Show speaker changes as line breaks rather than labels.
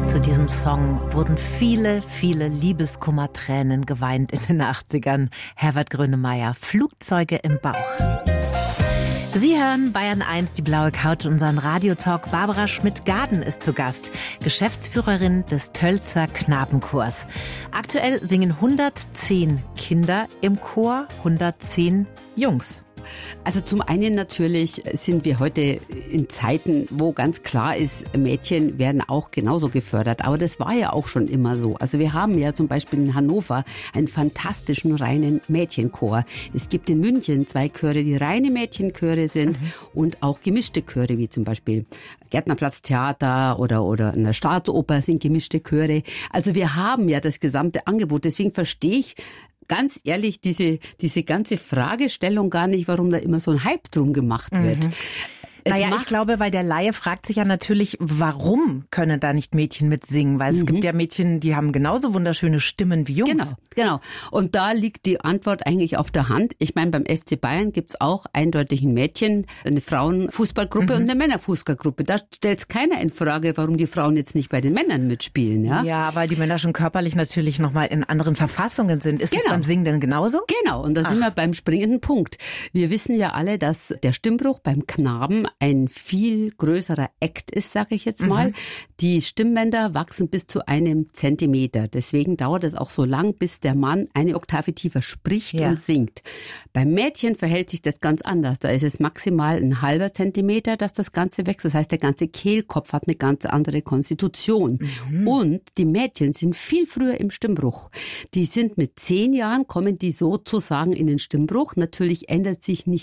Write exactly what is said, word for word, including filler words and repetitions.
Zu diesem Song wurden viele, viele Liebeskummertränen geweint in den achtzigern. Herbert Grönemeyer, Flugzeuge im Bauch. Sie hören Bayern eins, die blaue Couch, unseren Radiotalk. Barbara Schmidt-Gaden ist zu Gast, Geschäftsführerin des Tölzer Knabenchors. Aktuell singen hundertzehn Kinder im Chor, hundertzehn Jungs.
Also zum einen natürlich sind wir heute in Zeiten, wo ganz klar ist, Mädchen werden auch genauso gefördert. Aber das war ja auch schon immer so. Also wir haben ja zum Beispiel in Hannover einen fantastischen reinen Mädchenchor. Es gibt in München zwei Chöre, die reine Mädchenchöre sind, mhm. und auch gemischte Chöre, wie zum Beispiel Gärtnerplatztheater oder, oder in der Staatsoper sind gemischte Chöre. Also wir haben ja das gesamte Angebot. Deswegen verstehe ich ganz ehrlich diese, diese ganze Fragestellung gar nicht, warum da immer so ein Hype drum gemacht wird.
Mhm. Es naja, ich glaube, weil der Laie fragt sich ja natürlich, warum können da nicht Mädchen mitsingen? Weil es mhm. gibt ja Mädchen, die haben genauso wunderschöne Stimmen wie Jungs.
Genau, genau. Und da liegt die Antwort eigentlich auf der Hand. Ich meine, beim F C Bayern gibt's auch eindeutig ein Mädchen, eine Frauenfußballgruppe mhm. und eine Männerfußballgruppe. Da stellt keiner in Frage, warum die Frauen jetzt nicht bei den Männern mitspielen. Ja,
ja, weil die Männer schon körperlich natürlich nochmal in anderen Verfassungen sind. Ist es genau. beim Singen denn genauso?
Genau, und da Ach. sind wir beim springenden Punkt. Wir wissen ja alle, dass der Stimmbruch beim Knaben ein viel größerer Akt ist, sage ich jetzt mal. Mhm. Die Stimmbänder wachsen bis zu einem Zentimeter. Deswegen dauert es auch so lang, bis der Mann eine Oktave tiefer spricht ja. und singt. Beim Mädchen verhält sich das ganz anders. Da ist es maximal ein halber Zentimeter, dass das Ganze wächst. Das heißt, der ganze Kehlkopf hat eine ganz andere Konstitution. Mhm. Und die Mädchen sind viel früher im Stimmbruch. Die sind mit zehn Jahren, kommen die sozusagen in den Stimmbruch. Natürlich ändert sich nicht